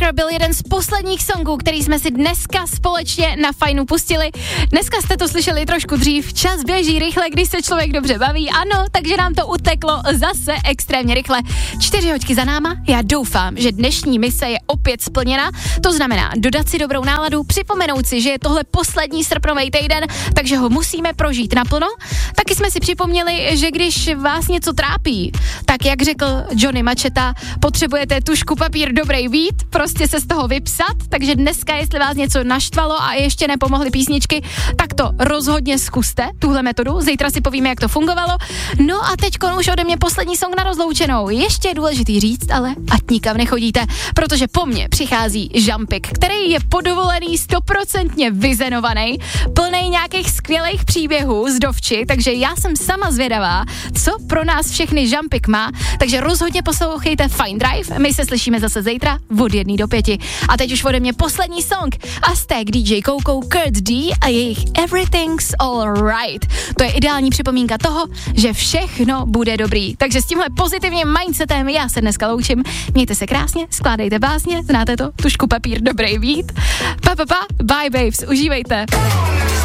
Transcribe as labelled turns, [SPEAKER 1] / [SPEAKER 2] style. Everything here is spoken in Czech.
[SPEAKER 1] Together byl jeden z posledních songů, který jsme si dneska společně na Fajnu pustili. Dneska jste to slyšeli trošku dřív, čas běží rychle, když se člověk dobře baví, ano, takže nám to uteklo zase extrémně rychle. 4 hoďky za náma, já doufám, že dnešní mise je opět splněna, to znamená dodat si dobrou náladu, připomenout si, že je tohle poslední srpnový týden, takže ho musíme prožít naplno. Taky jsme si připomněli, že když vás něco trápí, tak jak řekl Johnny Macheta, potřebujete tužku, papír, dobrý beat, prostě se z toho vypsat, takže dneska, jestli vás něco naštvalo a ještě nepomohly písničky, tak to rozhodně zkuste, tuhle metodu, zítra si povíme, jak to fungovalo. No a teďko už ode mě poslední song na rozloučenou. Ještě je důležitý říct, ale ať nikam nechodíte, protože po mně přichází Žampik, který je podovolený 100% vyzenovaný, plnej nějakých skvělých příběhů z dovči, takže já jsem sama zvědavá, co pro nás všechny Žampik má, takže rozhodně poslouchejte Fine Drive, my se slyšíme zase zítra od 1 do 5. A teď už ode mě poslední song Aztek, DJ Coco, Kurt D a jejich Everything's Alright. To je ideální připomínka toho, že všechno bude dobrý. Takže s tímhle pozitivním mindsetem já se dneska loučím. Mějte se krásně, skládejte básně, znáte to, tužku, papír, dobrý beat. Bye babes, užívejte.